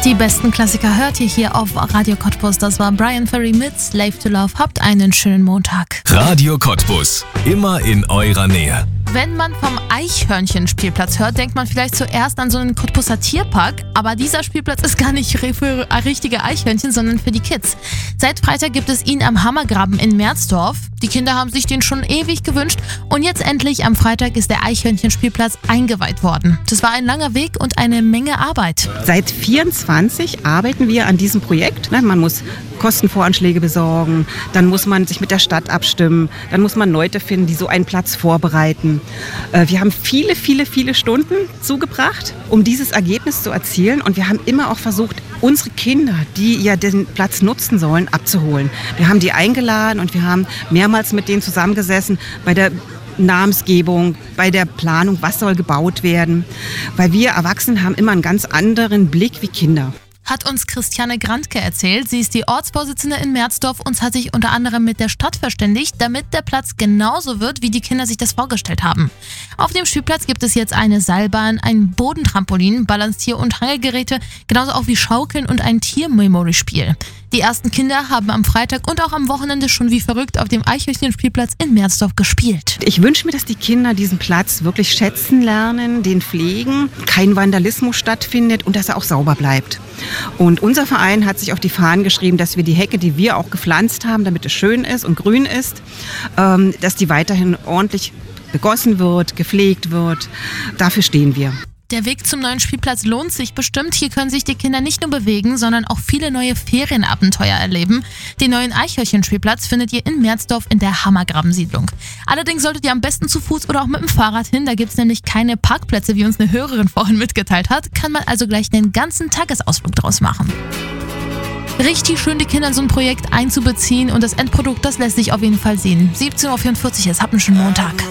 Die besten Klassiker hört ihr hier auf Radio Cottbus. Das war Bryan Ferry mit Slave to Love. Habt einen schönen Montag. Radio Cottbus, immer in eurer Nähe. Wenn man vom Eichhörnchen-Spielplatz hört, denkt man vielleicht zuerst an so einen Cottbuser Tierpark. Aber dieser Spielplatz ist gar nicht für richtige Eichhörnchen, sondern für die Kids. Seit Freitag gibt es ihn am Hammergraben in Merzdorf. Die Kinder haben sich den schon ewig gewünscht. Und jetzt endlich am Freitag ist der Eichhörnchen-Spielplatz eingeweiht worden. Das war ein langer Weg und eine Menge Arbeit. Seit 24 arbeiten wir an diesem Projekt. Man muss Kostenvoranschläge besorgen, dann muss man sich mit der Stadt abstimmen, dann muss man Leute finden, die so einen Platz vorbereiten. Wir haben viele Stunden zugebracht, um dieses Ergebnis zu erzielen, und wir haben immer auch versucht, unsere Kinder, die ja den Platz nutzen sollen, abzuholen. Wir haben die eingeladen und wir haben mehrmals mit denen zusammengesessen bei der Namensgebung, bei der Planung, was soll gebaut werden, weil wir Erwachsenen haben immer einen ganz anderen Blick wie Kinder. Hat uns Christiane Grantke erzählt. Sie ist die Ortsvorsitzende in Merzdorf und hat sich unter anderem mit der Stadt verständigt, damit der Platz genauso wird, wie die Kinder sich das vorgestellt haben. Auf dem Spielplatz gibt es jetzt eine Seilbahn, ein Bodentrampolin, Balancier- und Hangelgeräte, genauso auch wie Schaukeln und ein Tier-Memory-Spiel. Die ersten Kinder haben am Freitag und auch am Wochenende schon wie verrückt auf dem Eichhörnchen-Spielplatz in Merzdorf gespielt. Ich wünsche mir, dass die Kinder diesen Platz wirklich schätzen lernen, den pflegen, kein Vandalismus stattfindet und dass er auch sauber bleibt. Und unser Verein hat sich auf die Fahnen geschrieben, dass wir die Hecke, die wir auch gepflanzt haben, damit es schön ist und grün ist, dass die weiterhin ordentlich begossen wird, gepflegt wird. Dafür stehen wir. Der Weg zum neuen Spielplatz lohnt sich bestimmt. Hier können sich die Kinder nicht nur bewegen, sondern auch viele neue Ferienabenteuer erleben. Den neuen Eichhörnchen-Spielplatz findet ihr in Merzdorf in der Hammergraben-Siedlung. Allerdings solltet ihr am besten zu Fuß oder auch mit dem Fahrrad hin. Da gibt es nämlich keine Parkplätze, wie uns eine Hörerin vorhin mitgeteilt hat. Kann man also gleich einen ganzen Tagesausflug draus machen. Richtig schön, die Kinder in so ein Projekt einzubeziehen, und das Endprodukt, das lässt sich auf jeden Fall sehen. 17.44 Uhr, habt einen schönen Montag.